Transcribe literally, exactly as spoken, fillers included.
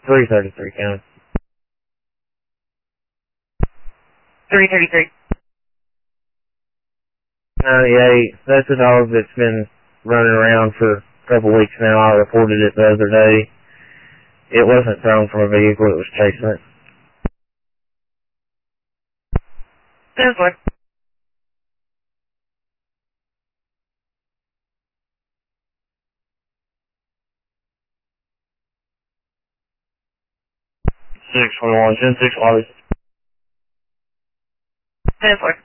three thirty-three, County. three thirty-three. ninety-eight. That's a dog that's been running around for a couple weeks now. I reported it the other day. It wasn't thrown from a vehicle, it was chasing it. ten four. six one one, ten six lobby. ten four.